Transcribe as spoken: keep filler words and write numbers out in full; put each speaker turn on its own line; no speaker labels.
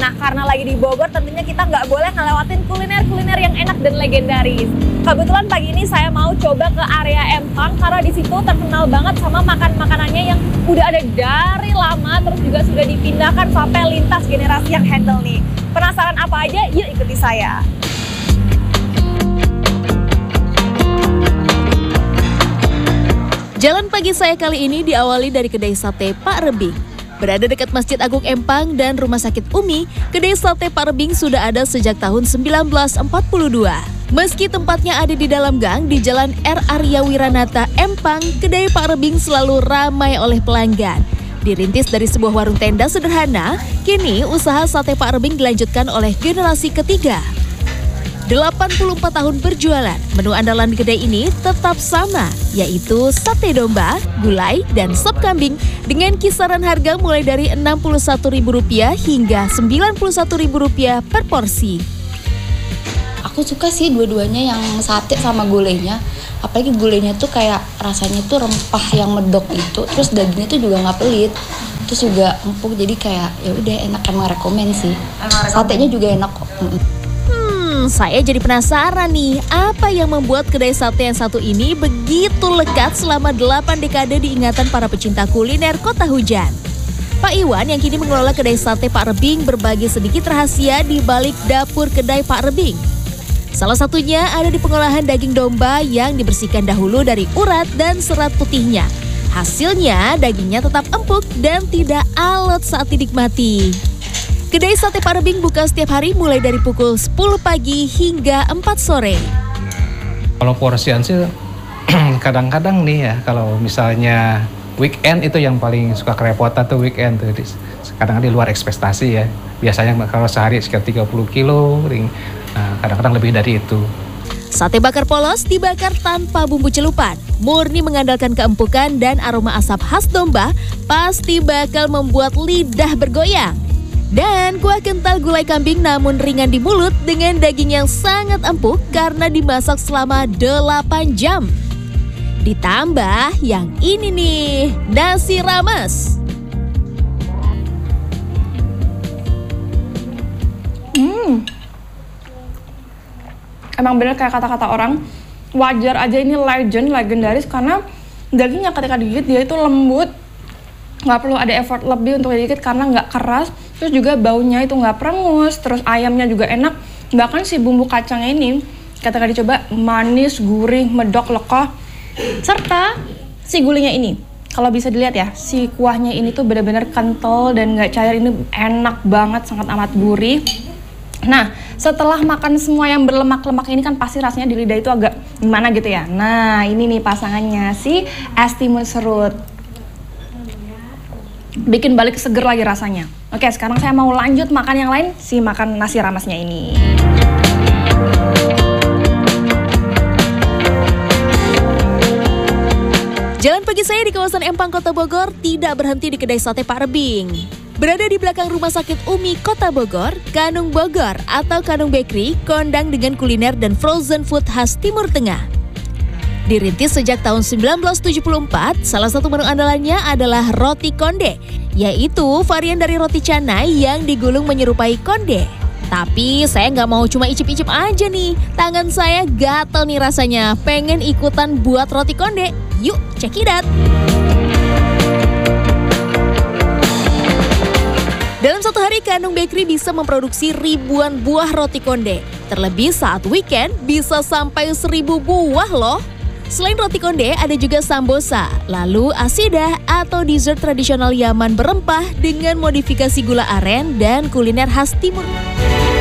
Nah, karena lagi di Bogor, tentunya kita nggak boleh ngelewatin kuliner-kuliner yang enak dan legendaris. Kebetulan pagi ini saya mau coba ke area Empang karena di situ terkenal banget sama makan-makanannya yang udah ada dari lama, terus juga sudah dipindahkan sampai lintas generasi yang handle nih. Penasaran apa aja? Yuk ikuti saya.
Jalan pagi saya kali ini diawali dari kedai sate Pak Rebing. Berada dekat Masjid Agung Empang dan Rumah Sakit Umi, kedai sate Pak Rebing sudah ada sejak tahun sembilan belas empat puluh dua. Meski tempatnya ada di dalam gang di Jalan R. Arya Wiranata, Empang, kedai Pak Rebing selalu ramai oleh pelanggan. Dirintis dari sebuah warung tenda sederhana, kini usaha sate Pak Rebing dilanjutkan oleh generasi ketiga. delapan puluh empat tahun berjualan, menu andalan kedai ini tetap sama, yaitu sate domba, gulai, dan sop kambing dengan kisaran harga mulai dari enam puluh satu ribu rupiah hingga sembilan puluh satu ribu rupiah per porsi.
Aku suka sih dua-duanya, yang sate sama gulainya. Apalagi gulainya tuh kayak rasanya tuh rempah yang medok itu, terus dagingnya tuh juga nggak pelit, terus juga empuk, jadi kayak ya udah enak, emang rekomen sih. Satenya juga enak kok.
Saya jadi penasaran nih, apa yang membuat kedai sate yang satu ini begitu lekat selama delapan dekade diingatan para pecinta kuliner Kota Hujan. Pak Iwan yang kini mengelola kedai sate Pak Rebing berbagi sedikit rahasia di balik dapur kedai Pak Rebing. Salah satunya ada di pengolahan daging domba yang dibersihkan dahulu dari urat dan serat putihnya. Hasilnya dagingnya tetap empuk dan tidak alot saat dinikmati. Kedai sate Pak Rebing buka setiap hari mulai dari pukul sepuluh pagi hingga empat sore.
Kalau porsian sih kadang-kadang nih ya, kalau misalnya weekend itu yang paling suka kerepotan tuh weekend tuh. Kadang di luar ekspektasi ya. Biasanya kalau sehari sekitar tiga puluh kilo, nah, kadang-kadang lebih dari itu.
Sate bakar polos dibakar tanpa bumbu celupan. Murni mengandalkan keempukan dan aroma asap khas domba, pasti bakal membuat lidah bergoyang. Dan kuah kental gulai kambing namun ringan di mulut dengan daging yang sangat empuk karena dimasak selama delapan jam. Ditambah yang ini nih, nasi rames.
Hmm. Emang bener kayak kata-kata orang, wajar aja ini legend, legendaris karena dagingnya ketika digigit dia itu lembut. Nggak perlu ada effort lebih untuk digigit karena nggak keras, terus juga baunya itu nggak perengus, terus ayamnya juga enak, bahkan si bumbu kacangnya ini ketika dicoba manis, gurih, medok, lekoh, serta si gulainya ini kalau bisa dilihat ya, si kuahnya ini tuh benar-benar kental dan nggak cair, ini enak banget, sangat amat gurih. Nah, setelah makan semua yang berlemak-lemak ini kan pasti rasanya di lidah itu agak gimana gitu ya. Nah, ini nih pasangannya, si es timun serut. Bikin balik seger lagi rasanya. Oke, sekarang saya mau lanjut makan yang lain, si makan nasi ramesnya ini.
Jalan pagi saya di kawasan Empang, Kota Bogor tidak berhenti di kedai sate Pak Rebing. Berada di belakang Rumah Sakit Umi, Kota Bogor, Kanung Bogor atau Kanung Bakery, kondang dengan kuliner dan frozen food khas Timur Tengah. Dirintis sejak tahun sembilan belas tujuh puluh empat, salah satu menu andalannya adalah roti konde, yaitu varian dari roti canai yang digulung menyerupai konde. Tapi saya nggak mau cuma icip-icip aja nih, tangan saya gatel nih rasanya, pengen ikutan buat roti konde. Yuk, check it out! Dalam satu hari, Kanung Bakery bisa memproduksi ribuan buah roti konde. Terlebih saat weekend, bisa sampai seribu buah loh. Selain roti konde, ada juga sambosa, lalu asidah atau dessert tradisional Yaman berempah dengan modifikasi gula aren dan kuliner khas Timur.